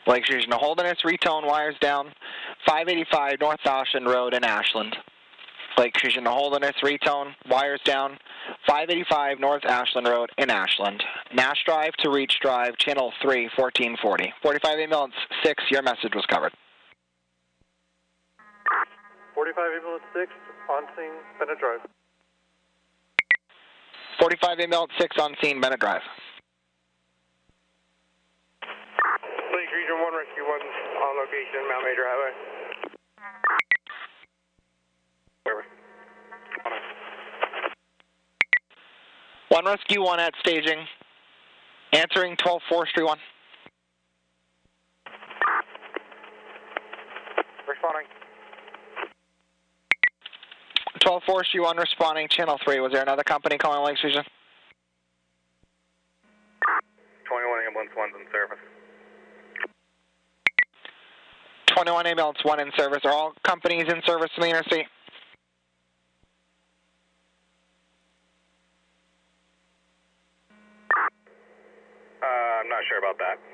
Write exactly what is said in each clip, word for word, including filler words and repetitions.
Lake Region Holderness, retone, wires down, five eighty-five North Ashland Road in Ashland. Lake Region Holderness, retone, wires down, five eighty-five North Ashland Road in Ashland. Nash Drive to Reach Drive, channel three, fourteen forty. forty-five ambulance six, your message was covered. forty-five ambulance six, on scene, Bennett Drive. forty-five ambulance six, on scene, Bennett Drive. Lake Region one, Rescue one, on location, Mount Major Highway. Where? One Rescue one at staging, answering twelve Forestry one. Responding. twelve Forestry one responding, channel three. Was there another company calling Lakes Region? twenty-one ambulance one's in service. twenty-one ambulance one in service. Are all companies in service in the interstate? Uh, I'm not sure about that.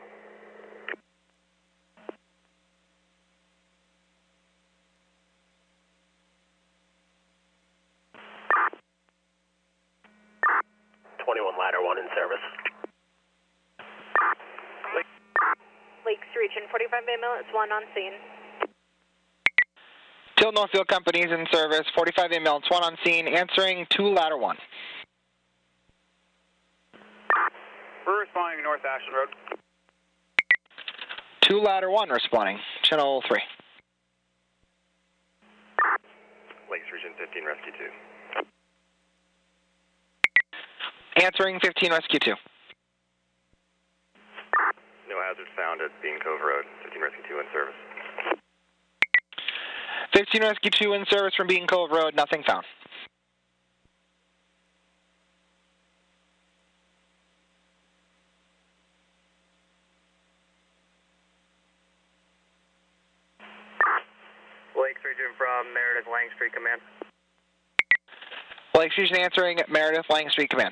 twenty-one ladder one in service. Lakes Region, forty-five ambulance one on scene. Till Northfield companies in service, forty-five ambulance one on scene, answering two ladder one. We're responding North Ashland Road. two ladder one responding, channel three. Lakes Region fifteen, Rescue two. Answering fifteen Rescue two. No hazards found at Bean Cove Road, fifteen Rescue two in service. fifteen Rescue two in service from Bean Cove Road, nothing found. Lakes Region from Meredith Lang Street Command. Lakes Region answering Meredith Lang Street Command.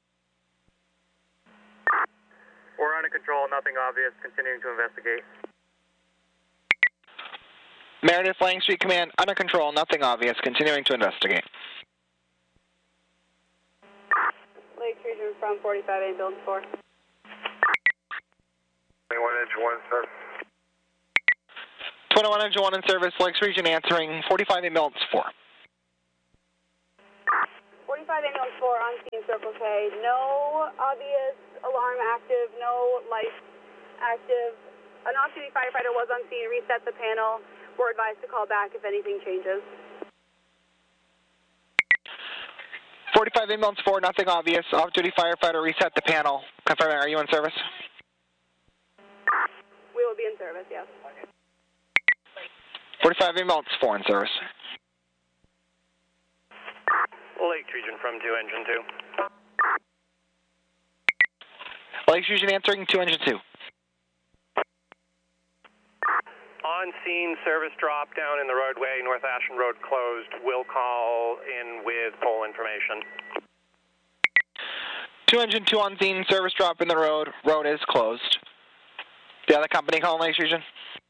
We're under control, nothing obvious, continuing to investigate. Meredith Lang Street Command, under control, nothing obvious, continuing to investigate. Lakes Region from forty-five ambulance four. twenty-one inch one, sir. twenty-one inch one in service, Lakes Region answering forty-five ambulance four. forty-five ambulance four on scene, Circle K. No obvious alarm active, no lights active. An off-duty firefighter was on scene, reset the panel. We're advised to call back if anything changes. forty-five ambulance four, nothing obvious. Off-duty firefighter reset the panel. Confirming, are you in service? We will be in service, yes. forty-five ambulance four in service. Lakes Region from two, engine two. Lakes Region answering two engine two. On scene, service drop down in the roadway, North Ashland Road closed. We'll call in with pole information. two engine two on scene, service drop in the road. Road is closed. The other company calling Lakes Region?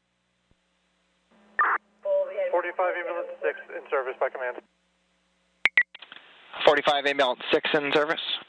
forty-five ambulance six in service by command. forty-five ambulance six in service.